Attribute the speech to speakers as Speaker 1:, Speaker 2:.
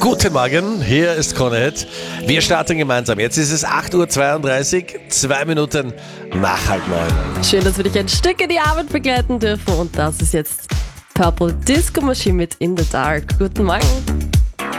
Speaker 1: Guten Morgen, hier ist Konrad. Wir starten gemeinsam. Jetzt ist es 8.32 Uhr, 2 Minuten nach 8:30.
Speaker 2: Schön, dass wir dich ein Stück in die Arbeit begleiten dürfen. Und das ist jetzt Purple Disco Machine mit In the Dark. Guten Morgen.